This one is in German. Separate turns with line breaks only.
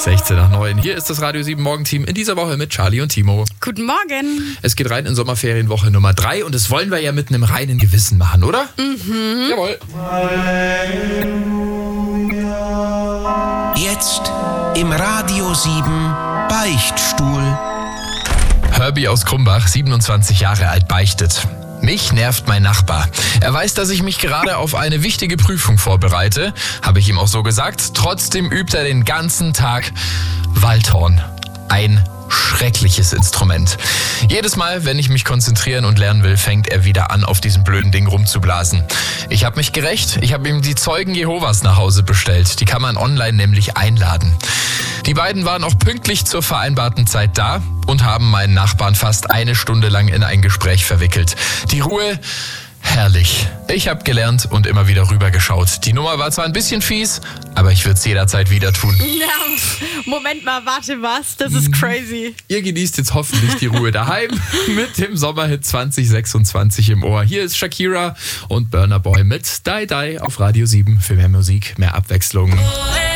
16:09. Hier ist das Radio 7 Morgenteam in dieser Woche mit Charlie und Timo.
Guten Morgen.
Es geht rein in Sommerferienwoche Nummer 3 und das wollen wir ja mit einem reinen Gewissen machen, oder? Mhm. Jawohl.
Jetzt im Radio 7 Beichtstuhl.
Herbie aus Krumbach, 27 Jahre alt, beichtet. Mich nervt mein Nachbar. Er weiß, dass ich mich gerade auf eine wichtige Prüfung vorbereite. Habe ich ihm auch so gesagt. Trotzdem übt er den ganzen Tag Waldhorn. Ein schreckliches Instrument. Jedes Mal, wenn ich mich konzentrieren und lernen will, fängt er wieder an, auf diesem blöden Ding rumzublasen. Ich habe mich gerächt. Ich habe ihm die Zeugen Jehovas nach Hause bestellt. Die kann man online nämlich einladen. Die beiden waren auch pünktlich zur vereinbarten Zeit da und haben meinen Nachbarn fast eine Stunde lang in ein Gespräch verwickelt. Die Ruhe, herrlich. Ich habe gelernt und immer wieder rübergeschaut. Die Nummer war zwar ein bisschen fies, aber ich würde es jederzeit wieder tun.
Ja, Moment mal, warte was? Das ist crazy.
Ihr genießt jetzt hoffentlich die Ruhe daheim mit dem Sommerhit 2026 im Ohr. Hier ist Shakira und Burna Boy mit Die Die auf Radio 7 für mehr Musik, mehr Abwechslung.